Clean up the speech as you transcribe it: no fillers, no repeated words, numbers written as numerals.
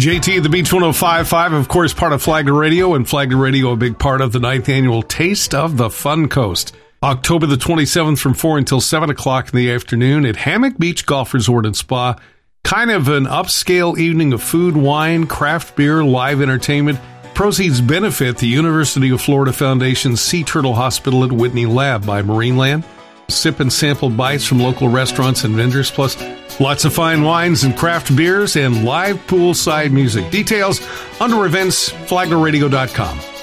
JT, the Beach 105.5, of course, part of Flagler Radio, and Flagler Radio, a big part of the 9th annual Taste of the Fun Coast. October the 27th from 4 until 7 o'clock in the afternoon at Hammock Beach Golf Resort and Spa. Kind of an upscale evening of food, wine, craft beer, live entertainment. Proceeds benefit the University of Florida Foundation's Sea Turtle Hospital at Whitney Lab by Marineland. Sip and sample bites from local restaurants and vendors, plus lots of fine wines and craft beers and live poolside music. Details under events, flaglerradio.com.